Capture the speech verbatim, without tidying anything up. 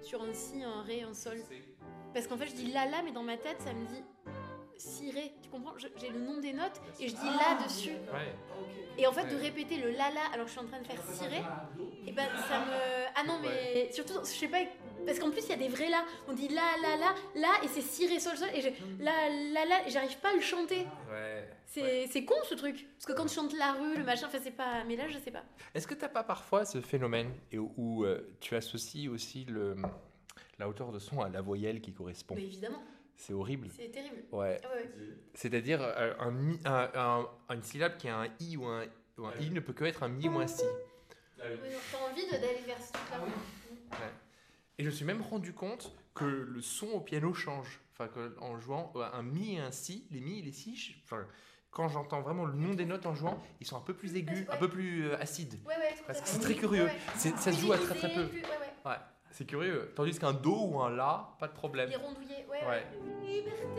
sur un si, un ré, un sol. Parce qu'en fait, je dis la la, mais dans ma tête, ça me dit si ré. Tu comprends? Je- J'ai le nom des notes et je dis la dessus. Ouais. Et en fait, de Ouais. répéter le la la alors que je suis en train de faire si ré, et ben ça me. Ah non, mais surtout, je sais pas. Parce qu'en plus, il y a des vrais la. On dit la la la la et c'est si ré sol sol et je, la la la, et j'arrive pas à le chanter. Ouais. C'est Ouais. c'est con ce truc. Parce que quand tu chantes la rue, le machin, enfin c'est pas. Mais là, je sais pas. Est-ce que t'as pas parfois ce phénomène et où, où, euh, tu associes aussi le, la hauteur de son à la voyelle qui correspond? Mais évidemment, C'est horrible. c'est terrible. Ouais. Ah ouais, ouais. C'est-à-dire euh, un, mi- un- un- une syllabe qui a un i ou un, ou un i ne peut que être un mi ou un si. Ouais, non, T'as envie de- d'aller vers ce truc-là. Ouais. Et je me suis même rendu compte que le son au piano change. Enfin, que, en jouant euh, un mi et un si, les mi et les si, je- enfin, quand j'entends vraiment le nom des notes en jouant, ils sont un peu plus aigus, un peu plus euh, acides. Ouais, ouais, tout Parce à que fait. c'est très curieux. Ouais, ouais. C'est- ça se Plus joue à très très aiguisé, peu. plus- Ouais, ouais. Ouais, c'est curieux. Tandis qu'un do ou un la, pas de problème. Les rondouillés, ouais, Ouais. ouais. Liberté.